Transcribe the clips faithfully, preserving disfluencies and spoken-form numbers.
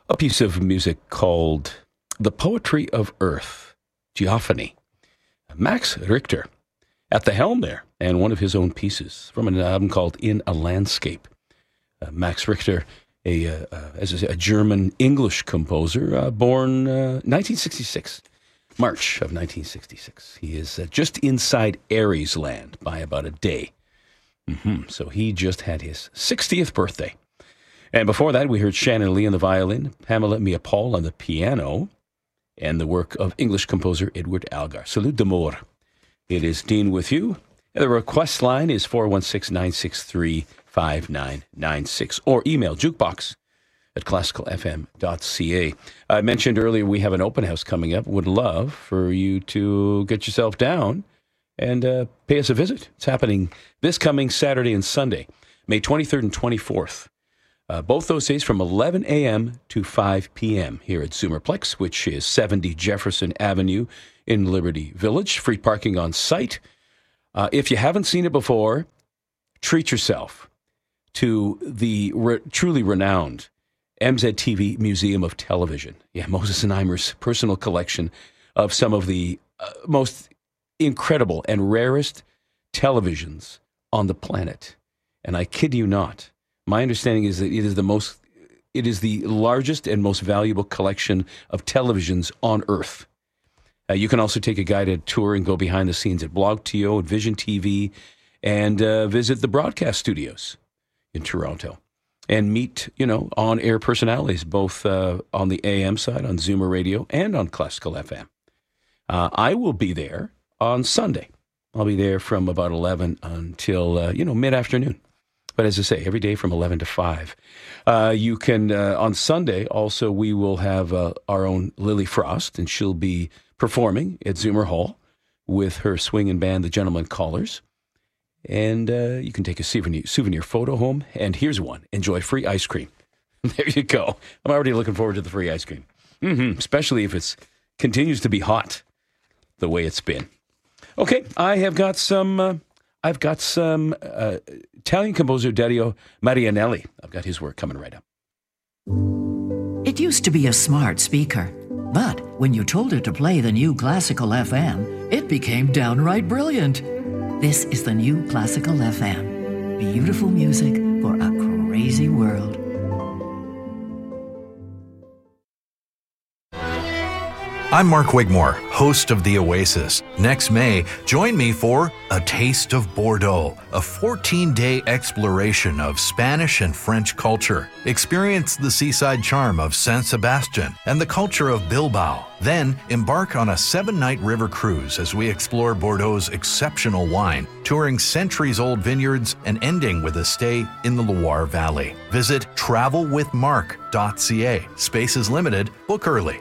a piece of music called The Poetry of Earth, Geophony. Max Richter at the helm there, and one of his own pieces from an album called In a Landscape. Uh, Max Richter, a, uh, uh, as I say, a German-English composer, uh, born uh, nineteen sixty-six, March of nineteen sixty-six. He is uh, just inside Aries land by about a day. Mm-hmm. So he just had his sixtieth birthday. And before that, we heard Shannon Lee on the violin, Pamela Mia-Paul on the piano, and the work of English composer Edward Algar. Salut d'amour. It is Dean with you. The request line is four one six, nine six three, five nine nine six, or email jukebox at classical f m dot c a. I mentioned earlier we have an open house coming up. Would love for you to get yourself down and uh, pay us a visit. It's happening this coming Saturday and Sunday, May twenty-third and twenty-fourth. Uh, both those days from eleven a.m. to five p.m. here at Zoomerplex, which is seventy Jefferson Avenue in Liberty Village. Free parking on site. Uh, if you haven't seen it before, treat yourself to the re- truly renowned M Z T V Museum of Television. Yeah, Moses Znaimer's personal collection of some of the uh, most incredible and rarest televisions on the planet. And I kid you not, my understanding is that it is the most, it is the largest and most valuable collection of televisions on Earth. Uh, you can also take a guided tour and go behind the scenes at Blog T O and Vision T V and uh, visit the broadcast studios in Toronto and meet, you know, on-air personalities, both uh, on the A M side, on Zoomer Radio, and on Classical F M. Uh, I will be there on Sunday. I'll be there from about eleven until, uh, you know, mid-afternoon. But as I say, every day from eleven to five. Uh, you can, uh, on Sunday, also, we will have uh, our own Lily Frost, and she'll be performing at Zoomer Hall with her swinging band, the Gentlemen Callers. And uh, you can take a souvenir, souvenir photo home. And here's one. Enjoy free ice cream. There you go. I'm already looking forward to the free ice cream. Mm-hmm. Especially if it continues to be hot the way it's been. Okay, I have got some... Uh, I've got some uh, Italian composer Dario Marianelli. I've got his work coming right up. It used to be a smart speaker, but when you told it to play the new Classical F M, it became downright brilliant. This is the new Classical F M. Beautiful music for a crazy world. I'm Mark Wigmore, host of The Oasis. Next May, join me for A Taste of Bordeaux, a fourteen-day exploration of Spanish and French culture. Experience the seaside charm of San Sebastian and the culture of Bilbao. Then, embark on a seven-night river cruise as we explore Bordeaux's exceptional wine, touring centuries-old vineyards and ending with a stay in the Loire Valley. Visit travel with mark dot c a. Space is limited. Book early.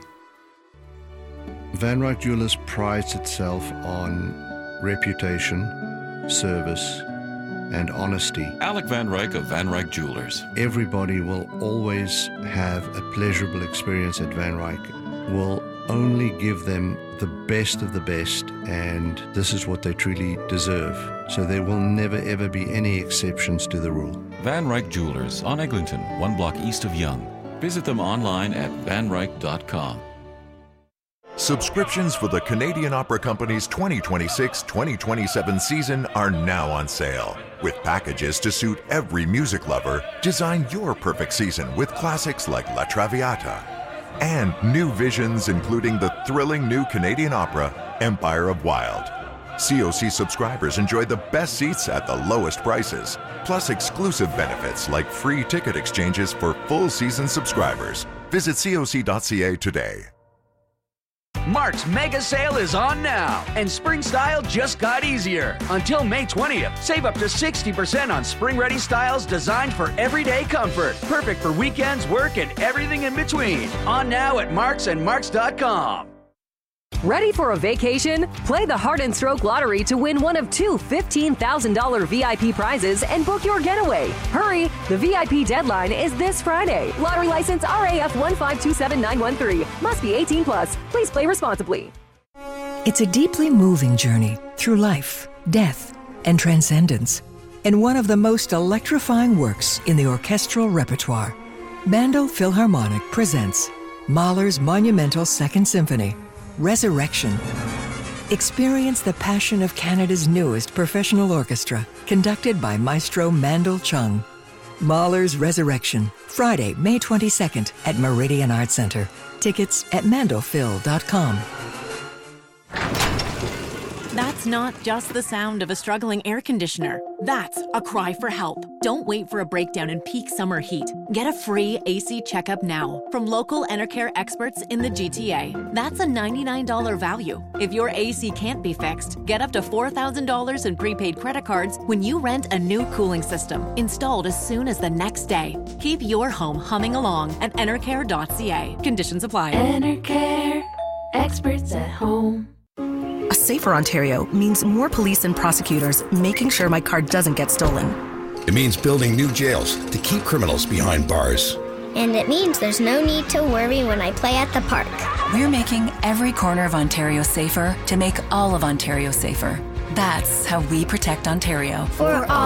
Van Ryck Jewelers prides itself on reputation, service, and honesty. Alec Van Ryck of Van Ryck Jewelers. Everybody will always have a pleasurable experience at Van Ryck. We'll only give them the best of the best, and this is what they truly deserve. So there will never ever be any exceptions to the rule. Van Ryck Jewelers on Eglinton, one block east of Yonge. Visit them online at van ryck dot com. Subscriptions for the Canadian Opera Company's twenty twenty-six twenty twenty-seven season are now on sale. With packages to suit every music lover, design your perfect season with classics like La Traviata. And new visions including the thrilling new Canadian opera, Empire of Wild. C O C subscribers enjoy the best seats at the lowest prices, plus exclusive benefits like free ticket exchanges for full season subscribers. Visit C O C dot c a today. Mark's mega sale is on now, and spring style just got easier. Until May twentieth, save up to sixty percent on spring-ready styles designed for everyday comfort. Perfect for weekends, work, and everything in between. On now at Marks and Marks dot com. Ready for a vacation? Play the Heart and Stroke Lottery to win one of two fifteen thousand dollars V I P prizes and book your getaway. Hurry! The V I P deadline is this Friday. Lottery license R A F one five two seven nine one three. Must be eighteen plus. Please play responsibly. It's a deeply moving journey through life, death, and transcendence, and one of the most electrifying works in the orchestral repertoire. Mandel Philharmonic presents Mahler's monumental Second Symphony, Resurrection. Experience the passion of Canada's newest professional orchestra, conducted by Maestro Mandel Chung. Mahler's Resurrection, Friday, May twenty-second at Meridian Arts Centre. Tickets at mandel phil dot com. That's not just the sound of a struggling air conditioner. That's a cry for help. Don't wait for a breakdown in peak summer heat. Get a free A C checkup now from local Enercare experts in the G T A. That's a ninety-nine dollars value. If your A C can't be fixed, get up to four thousand dollars in prepaid credit cards when you rent a new cooling system, installed as soon as the next day. Keep your home humming along at enercare dot c a. Conditions apply. Enercare, experts at home. A safer Ontario means more police and prosecutors making sure my car doesn't get stolen. It means building new jails to keep criminals behind bars. And it means there's no need to worry when I play at the park. We're making every corner of Ontario safer to make all of Ontario safer. That's how we protect Ontario. For all.